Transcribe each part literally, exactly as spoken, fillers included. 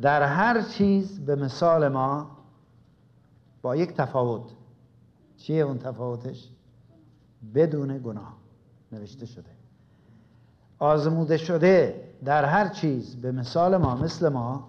در هر چیز به مثال ما، با یک تفاوت. چیه اون تفاوتش؟ بدون گناه نوشته شده. آزموده شده در هر چیز به مثال ما، مثل ما،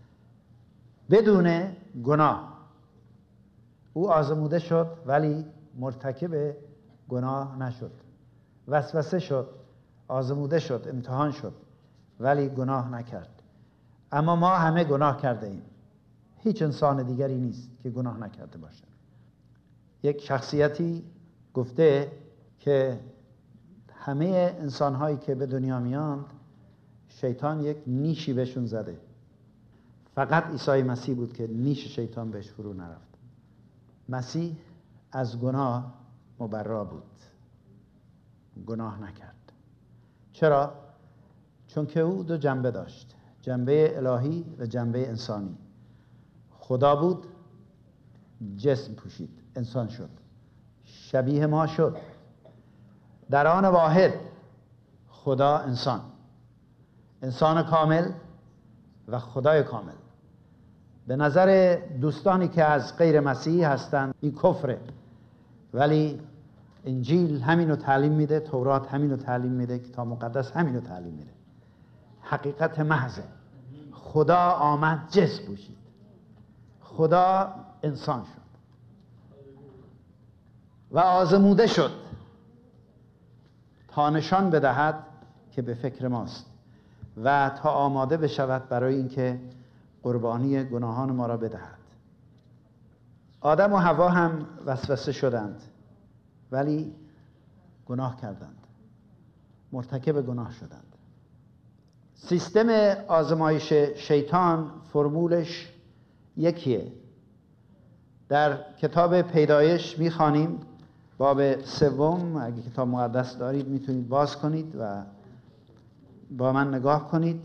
بدون گناه. او آزموده شد ولی مرتکب گناه نشد. وسوسه شد، آزموده شد، امتحان شد، ولی گناه نکرد. اما ما همه گناه کرده ایم. هیچ انسان دیگری نیست که گناه نکرده باشه. یک شخصیتی گفته که همه انسان‌هایی که به دنیا میاند شیطان یک نیشی بهشون زده. فقط عیسی مسیح بود که نیش شیطان بهش فرو نرفت. مسیح از گناه مبرا بود، گناه نکرد. چرا؟ چون که او دو جنبه داشت، جنبه الهی و جنبه انسانی. خدا بود، جسم پوشید، انسان شد، شبیه ما شد. در آن واحد خدا انسان، انسان کامل و خدای کامل. به نظر دوستانی که از غیر مسیحی هستند این کفره، ولی انجیل همینو تعلیم میده، تورات همینو تعلیم میده، کتاب مقدس همینو تعلیم میده. حقیقت محض. خدا آمد جسم پوشید، خدا انسان شد و آزموده شد تا نشان بدهد که به فکر ماست و تا آماده بشود برای اینکه قربانی گناهان ما را بدهد. آدم و حوا هم وسوسه شدند ولی گناه کردند، مرتکب گناه شدند. سیستم آزمایش شیطان فرمولش یکیه. در کتاب پیدایش میخوانیم باب سوم، اگه کتاب مقدس دارید میتونید باز کنید و با من نگاه کنید.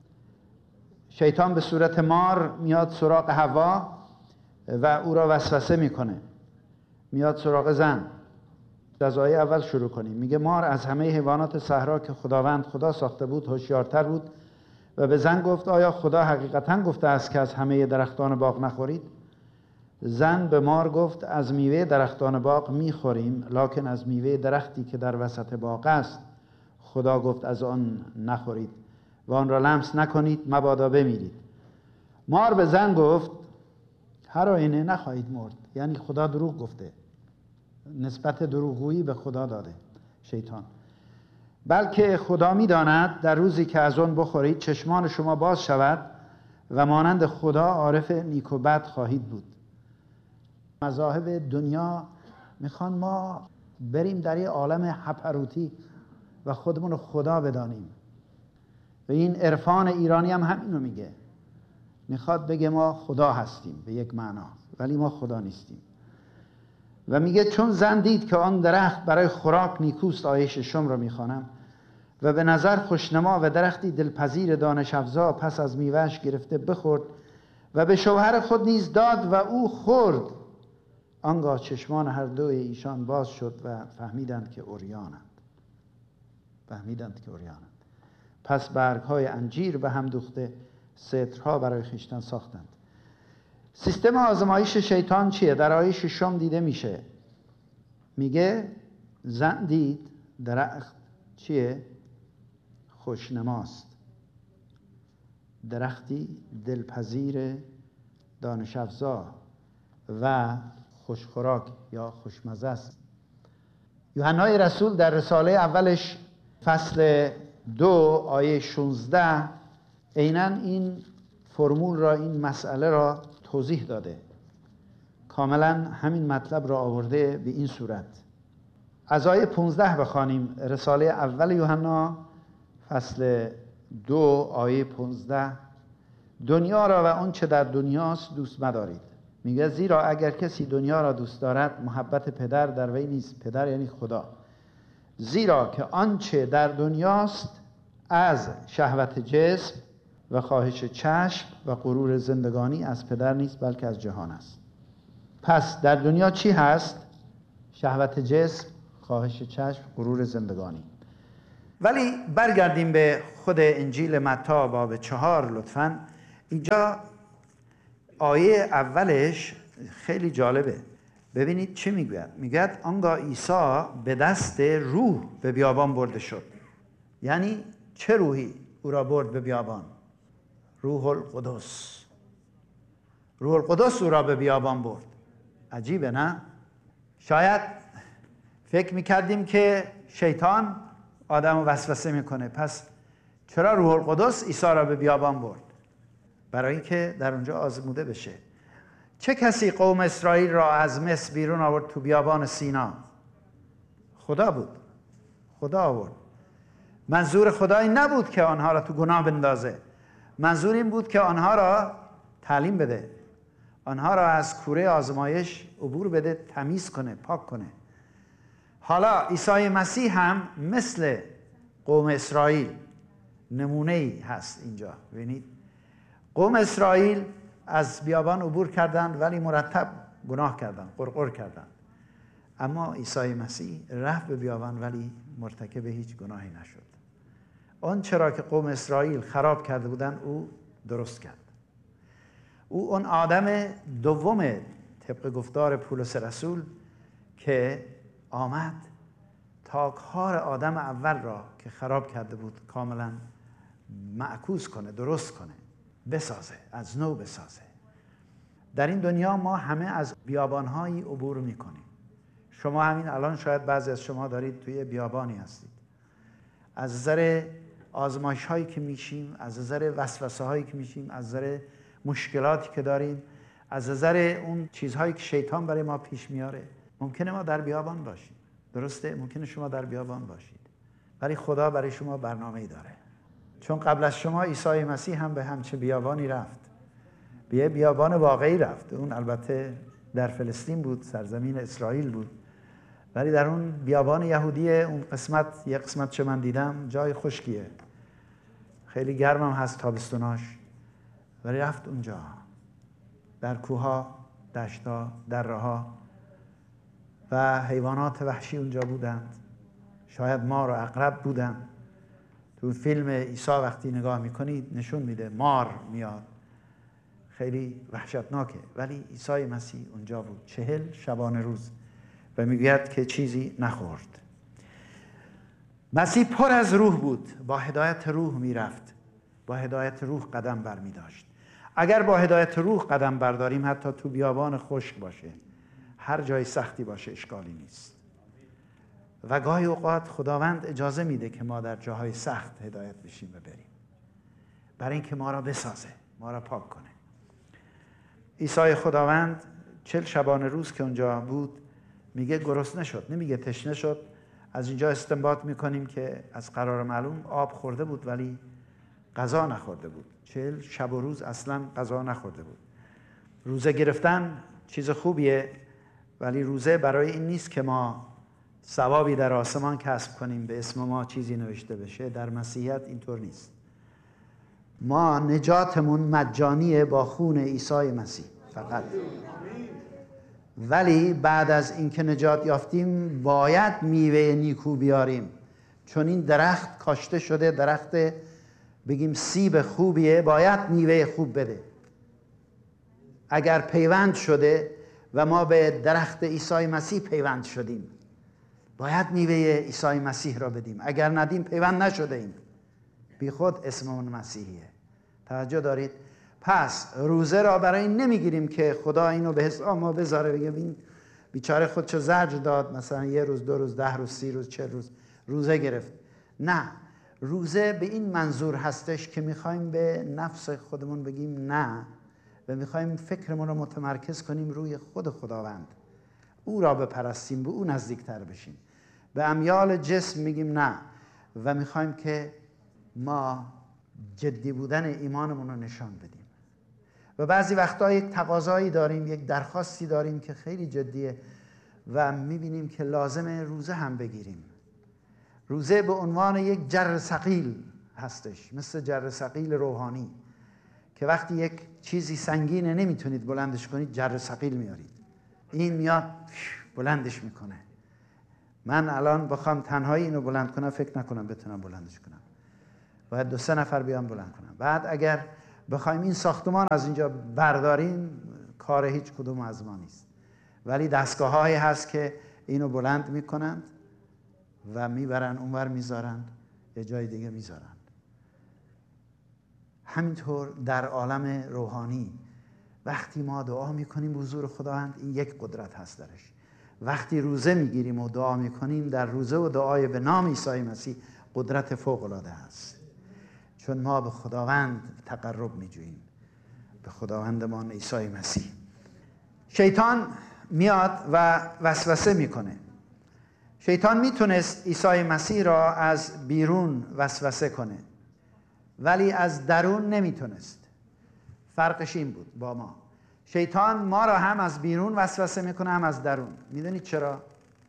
شیطان به صورت مار میاد سراغ حوا و او را وسوسه میکنه. میاد سراغ زن. از آیه اول شروع کنیم. میگه مار از همه حیوانات صحرا که خداوند خدا ساخته بود هوشیارتر بود و به زن گفت آیا خدا حقیقتا گفته است که از همه درختان باغ نخورید؟ زن به مار گفت از میوه درختان باغ میخوریم، لکن از میوه درختی که در وسط باغ است خدا گفت از آن نخورید و آن را لمس نکنید مبادا بمیرید. مار به زن گفت هر آینه نخواهید مرد. یعنی خدا دروغ گفته، نسبت دروغگویی به خدا داده شیطان. بلکه خدا می‌داند در روزی که از آن بخورید چشمان شما باز شود و مانند خدا عارف نیک و بد خواهید بود. مذاهب دنیا میخوان ما بریم در یه عالم هپروتی و خودمون رو خدا بدانیم و این عرفان ایرانی هم همینو میگه. میخواد بگه ما خدا هستیم به یک معنا، ولی ما خدا نیستیم. و میگه چون زن دید که آن درخت برای خوراک نیکوست، آیه ششم رو میخوانم، و به نظر خوشنما و درختی دلپذیر دانش افزا، پس از میوه‌اش گرفته بخورد و به شوهر خود نیز داد و او خورد. آنگاه چشمان هر دوی ایشان باز شد و فهمیدند که عریانند. فهمیدند که عریانند. پس برگ‌های انجیر به هم دوخته سترها برای خویشتن ساختند. سیستم آزمایش شیطان چیه؟ در آیه ششم دیده میشه. میگه زن دید درخت چیه؟ خوشنماست، درختی دلپذیر دانش افزا و خوشخوراک یا خوشمزه است. یوحنای رسول در رساله اولش فصل دو آیه شانزده عیناً این فرمول را، این مسئله را توضیح داده. کاملا همین مطلب را آورده به این صورت. از آیه پانزده بخوانیم. رساله اول یوحنا فصل دو آیه پانزده. دنیا را و آن چه در دنیاست دوست مدارید. میگه زیرا اگر کسی دنیا را دوست دارد محبت پدر در وی نیست. پدر یعنی خدا. زیرا که آنچه در دنیاست از شهوت جسم و خواهش چشم و غرور زندگانی از پدر نیست بلکه از جهان است. پس در دنیا چی هست؟ شهوت جسم، خواهش چشم، غرور زندگانی. ولی برگردیم به خود انجیل متی باب چهار لطفاً. اینجا آیه اولش خیلی جالبه. ببینید چه میگوید. میگوید آنگاه عیسی به دست روح به بیابان برده شد. یعنی چه روحی او را برد به بیابان؟ روح القدس. روح القدس او را به بیابان برد. عجیبه نه؟ شاید فکر میکردیم که شیطان آدم رو وسوسه میکنه، پس چرا روح القدس عیسی را به بیابان برد؟ برای اینکه در اونجا آزموده بشه. چه کسی قوم اسرائیل را از مصر بیرون آورد تو بیابان سینا؟ خدا بود. خدا آورد. منظور خدا این نبود که آنها را تو گناه بندازه. منظور این بود که آنها را تعلیم بده، آنها را از کوره آزمایش عبور بده، تمیز کنه، پاک کنه. حالا عیسی مسیح هم مثل قوم اسرائیل نمونه‌ای هست اینجا. ببینید قوم اسرائیل از بیابان عبور کردند ولی مرتب گناه کردند، قرقر کردند. اما عیسی مسیح رفت به بیابان ولی مرتکب هیچ گناهی نشد. آن چرا که قوم اسرائیل خراب کرده بودند او درست کرد. او اون آدم دوم طبق گفتار پولس رسول که آمد تا کار آدم اول را که خراب کرده بود کاملا معکوس کنه، درست کنه، بسازه، از نو بسازه. در این دنیا ما همه از بیابان‌هایی عبور می‌کنیم. شما همین الان شاید بعضی از شما دارید توی بیابانی هستید. از نظر آزمایش‌هایی که میشیم، از نظر وسوسه‌هایی که میشیم، از نظر مشکلاتی که داریم، از نظر اون چیزهایی که شیطان برای ما پیش میاره، ممکنه ما در بیابان باشیم. درسته؟ ممکنه شما در بیابان باشید. ولی خدا برای شما برنامه‌ای داره. چون قبل از شما عیسی مسیح هم به همچه بیابانی رفت. به یه بیابان واقعی رفت. اون البته در فلسطین بود، سرزمین اسرائیل بود. ولی در اون بیابان یهودی اون قسمت، یه قسمت چه من دیدم جای خشکیه. خیلی گرمم هست تابستوناش. ولی رفت اونجا. در کوها، دشتا، دره‌ها و حیوانات وحشی اونجا بودند. شاید مار و عقرب بودند. تو فیلم عیسی وقتی نگاه میکنید نشون میده مار میاد. خیلی وحشتناکه. ولی عیسی مسیح اونجا بود چهل شبانه روز و میگوید که چیزی نخورد. مسیح پر از روح بود، با هدایت روح میرفت، با هدایت روح قدم بر می داشت. اگر با هدایت روح قدم برداریم حتی تو بیابان خشک باشه، هر جای سختی باشه، اشکالی نیست. و گاهی اوقات خداوند اجازه میده که ما در جاهای سخت هدایت بشیم و بریم، برای اینکه ما را بسازه، ما را پاک کنه. عیسی خداوند چل شبانه روز که اونجا بود میگه گرسنه شد، نمیگه تشنه شد. از اینجا استنباط میکنیم که از قرار معلوم آب خورده بود ولی غذا نخورده بود. چل شب و روز اصلا غذا نخورده بود. روزه گرفتن چیز خوبیه، ولی روزه برای این نیست که ما ثوابی در آسمان کسب کنیم، به اسم ما چیزی نوشته بشه. در مسیحیت اینطور نیست. ما نجاتمون مجانیه با خون عیسی مسیح فقط. ولی بعد از اینکه نجات یافتیم باید میوه نیکو بیاریم، چون این درخت کاشته شده، درخت بگیم سیب خوبیه، باید میوه خوب بده. اگر پیوند شده و ما به درخت عیسی مسیح پیوند شدیم باید میوه عیسی مسیح را بدیم. اگر ندیم پیوند نشده ایم، بی خود اسممون مسیحیه. توجه دارید؟ پس روزه را برای این نمیگیریم که خدا اینو به حساب ما بذاره، بگه این بیچاره خودشو زجر داد، مثلا یه روز، دو روز، ده روز، سی روز، چه روز روزه گرفت. نه، روزه به این منظور هستش که میخوایم به نفس خودمون بگیم نه و میخوایم فکرمون رو متمرکز کنیم روی خود خداوند، او را بپرستیم، به او نزدیکتر بشیم. به امیال جسم میگیم نه و میخوایم که ما جدی بودن ایمانمون رو نشان بدیم. و بعضی وقتا یک تقاضایی داریم، یک درخواستی داریم که خیلی جدیه و میبینیم که لازمه روزه هم بگیریم. روزه به عنوان یک جر ثقیل هستش، مثل جر ثقیل روحانی که وقتی یک چیزی سنگینه نمیتونید بلندش کنید، جر ثقیل میارید، این میاد بلندش میکنه. من الان بخوام تنهایی اینو بلند کنم فکر نکنم بتونم بلندش کنم، باید دو سه نفر بیان بلند کنم. بعد اگر بخوایم این ساختمان از اینجا برداریم کار هیچ کدوم از ما نیست، ولی دستگاه هایی هست که اینو بلند میکنند و میبرن اونور میذارند، یه جای دیگه میذارند. همینطور در عالم روحانی وقتی ما دعا میکنیم به حضور خداوند، این یک قدرت هست درش. وقتی روزه میگیریم و دعا میکنیم، در روزه و دعای به نام عیسی مسیح قدرت فوق العاده است، چون ما به خداوند تقرب میجوییم، به خداوندمان عیسی مسیح. شیطان میاد و وسوسه میکنه. شیطان میتونست عیسی مسیح را از بیرون وسوسه کنه، ولی از درون نمیتونست. فرقش این بود با ما. شیطان ما را هم از بیرون وسوسه میکنه هم از درون. میدونید چرا؟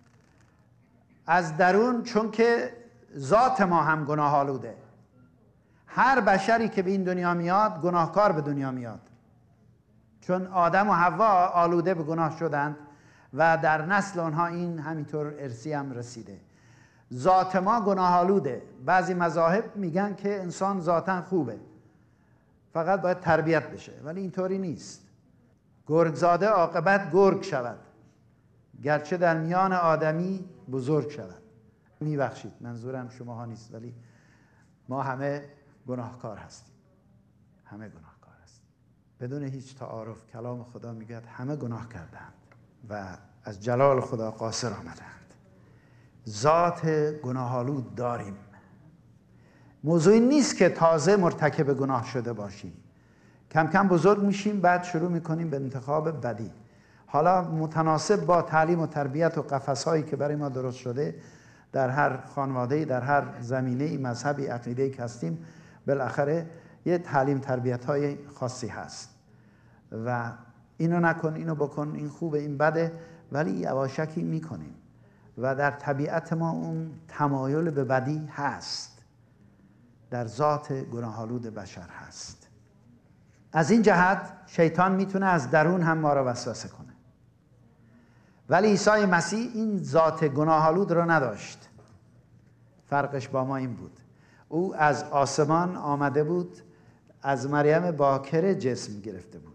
از درون چون که ذات ما هم گناه آلوده. هر بشری که به این دنیا میاد گناهکار به دنیا میاد، چون آدم و حوا آلوده به گناه شدند و در نسل آنها این همینطور ارثی هم رسیده. ذات ما گناه آلوده. بعضی مذاهب میگن که انسان ذاتاً خوبه، فقط باید تربیت بشه، ولی اینطوری نیست. گرگزاده عاقبت گرگ شود، گرچه در میان آدمی بزرگ شود. میبخشید، منظورم شماها نیست، ولی ما همه گناهکار هستیم، همه گناهکار هستیم. بدون هیچ تعارف کلام خدا میگه همه گناه کردند و از جلال خدا قاصر آمدند. ذات گناه‌آلود داریم. موضوعی نیست که تازه مرتکب گناه شده باشیم. کم کم بزرگ میشیم، بعد شروع میکنیم به انتخاب بدی. حالا متناسب با تعلیم و تربیت و قفس‌هایی که برای ما درست شده در هر خانواده‌ای، در هر زمینه‌ای، مذهبی، عقیده‌ای که هستیم، بالاخره یه تعلیم تربیت‌های خاصی هست و اینو نکن، اینو بکن، این خوبه، این بده، ولی یواشکی میکنیم و در طبیعت ما اون تمایل به بدی هست، در ذات گناه‌آلود بشر هست. از این جهت شیطان میتونه از درون هم ما را وسوسه کنه، ولی عیسی مسیح این ذات گناه‌آلود را نداشت. فرقش با ما این بود، او از آسمان آمده بود، از مریم باکره جسم گرفته بود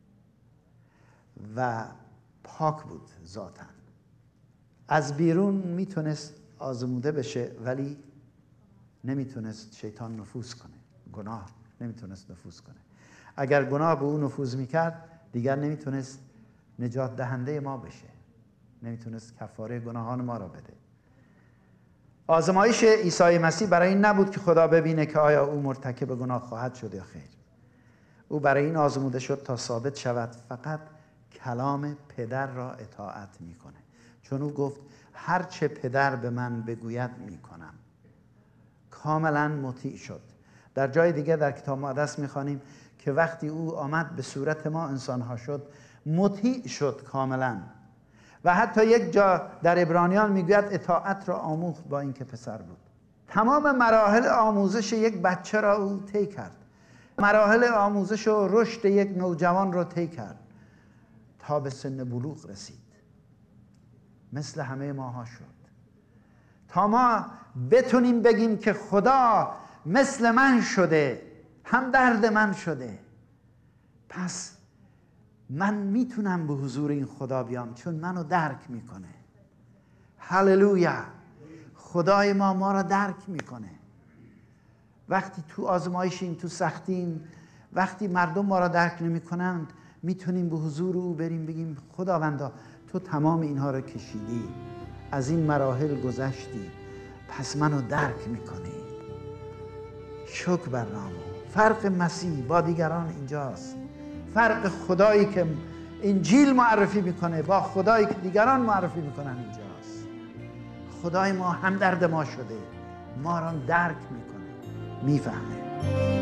و پاک بود ذاتاً. از بیرون میتونست آزموده بشه، ولی نمیتونست شیطان نفوذ کنه. گناه نمیتونست نفوذ کنه. اگر گناه به او نفوذ میکرد، دیگر نمیتونست نجات دهنده ما بشه، نمیتونست کفاره گناهان ما را بده. آزمایش عیسی مسیح برای این نبود که خدا ببینه که آیا او مرتکب گناه خواهد شد یا خیر. او برای این آزموده شد تا ثابت شود فقط کلام پدر را اطاعت میکنه، چون او گفت هر چه پدر به من بگوید میکنم. کاملا مطیع شد. در جای دیگه در کتاب مقدس میخوانیم که وقتی او آمد به صورت ما انسانها شد، مطیع شد کاملا. و حتی یک جا در عبرانیان میگوید اطاعت را آموخت با اینکه پسر بود. تمام مراحل آموزش یک بچه را او طی کرد. مراحل آموزش و رشد یک نوجوان را طی کرد تا به سن بلوغ رسید. مثل همه ماها شد تا ما بتونیم بگیم که خدا مثل من شده، هم درد من شده، پس من میتونم به حضور این خدا بیام چون منو درک میکنه. هللویا. خدای ما ما را درک میکنه. وقتی تو آزمایشیم، تو سختیم، وقتی مردم ما را درک نمیکنند، میتونیم به حضور او بریم بگیم خداوندا تو تمام اینها را کشیدی، از این مراحل گذشتی، پس منو درک میکنی. شکر بر نام. فرق مسیح با دیگران اینجاست. فرق خدایی که انجیل معرفی میکنه با خدایی که دیگران معرفی میکنن اینجاست. خدای ما همدرد ما شده، ما را درک میکنه، میفهمه.